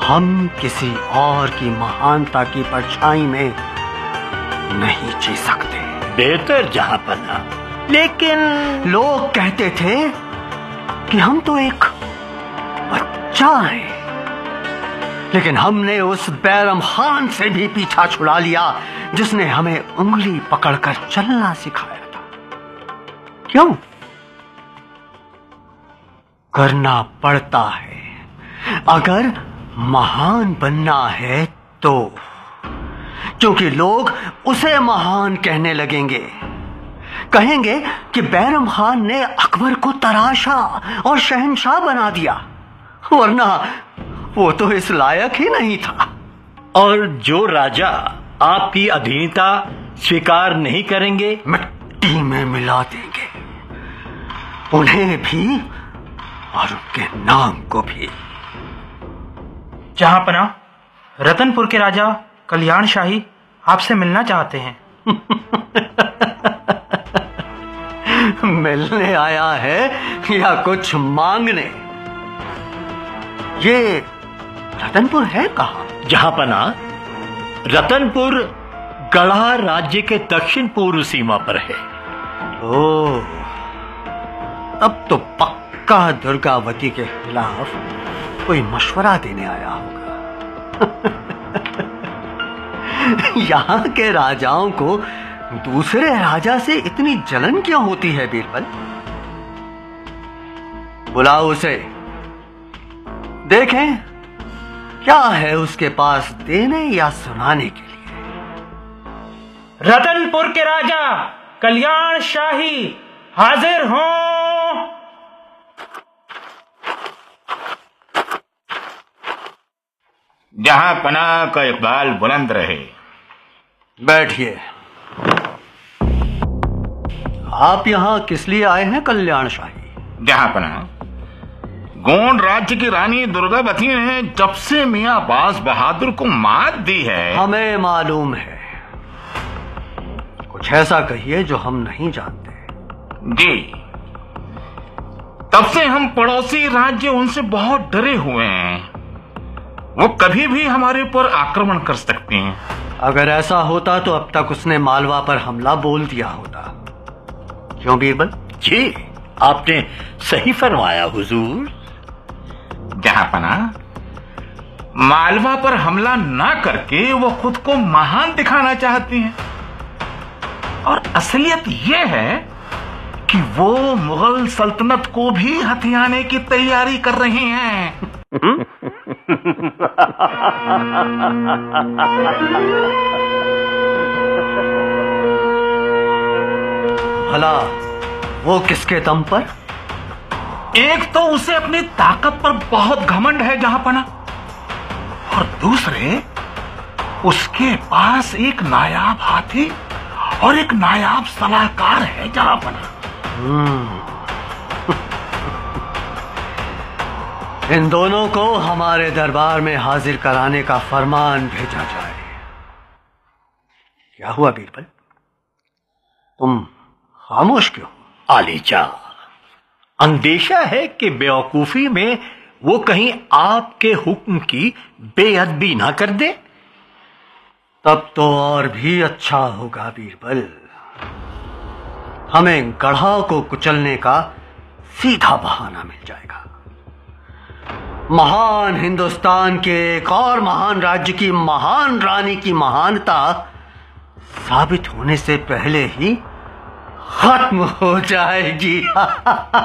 हम किसी और की महानता की परछाई में नहीं जी सकते। बेहतर जहांपना, लेकिन लोग कहते थे कि हम तो एक बच्चा हैं, लेकिन हमने उस बैरम खान से भी पीछा छुड़ा लिया जिसने हमें उंगली पकड़कर चलना सिखाया था। क्यों? करना पड़ता है अगर महान बनना है तो, क्योंकि लोग उसे महान कहने लगेंगे। कहेंगे कि बैरम खान ने अकबर को तराशा और शहंशाह बना दिया, वरना वो तो इस लायक ही नहीं था। और जो राजा आपकी अधीनता स्वीकार नहीं करेंगे, मिट्टी में मिला देंगे, उन्हें भी और उनके नाम को भी। जहांपना, रतनपुर के राजा कल्याण शाही आपसे मिलना चाहते हैं। मिलने आया है या कुछ मांगने? ये रतनपुर है कहाँ? जहांपना, रतनपुर गढ़ा राज्य के दक्षिण पूर्व सीमा पर है। ओह, तब तो पक्का दुर्गावती के खिलाफ कोई मशवरा देने आया होगा। यहाँ के राजाओं को दूसरे राजा से इतनी जलन क्यों होती है बीरबल? बुलाओ उसे, देखें क्या है उसके पास देने या सुनाने के लिए। रतनपुर के राजा कल्याण शाही हाजिर हों। जहांपना का इकबाल बुलंद रहे। बैठिए। आप यहाँ किस लिए आए हैं कल्याण शाही? जहांपना, गोंड राज्य की रानी दुर्गावती ने जब से मियां अब्बास बहादुर को मात दी है। हमें मालूम है, कुछ ऐसा कहिए जो हम नहीं जानते। जी, तब से हम पड़ोसी राज्य उनसे बहुत डरे हुए हैं। वो कभी भी हमारे ऊपर आक्रमण कर सकती हैं। अगर ऐसा होता तो अब तक उसने मालवा पर हमला बोल दिया होता। क्यों बीरबल? जी, आपने सही फरमाया हुजूर। जहांपना, मालवा पर हमला ना करके वो खुद को महान दिखाना चाहती हैं। और असलियत ये है कि वो मुगल सल्तनत को भी हथियाने की तैयारी कर रही हैं। भला वो किसके दम पर? एक तो उसे अपनी ताकत पर बहुत घमंड है जहांपना, और दूसरे उसके पास एक नायाब हाथी और एक नायाब सलाहकार है जहांपना। इन दोनों को हमारे दरबार में हाजिर कराने का फरमान भेजा जाए। क्या हुआ बीरबल, तुम खामोश क्यों? आलीजा, अंदेशा है कि बेवकूफी में वो कहीं आपके हुक्म की बेअदबी ना कर दे। तब तो और भी अच्छा होगा बीरबल। हमें गढ़ा को कुचलने का सीधा बहाना मिल जाएगा। महान हिंदुस्तान के एक और महान राज्य की महान रानी की महानता साबित होने से पहले ही खत्म हो जाएगी।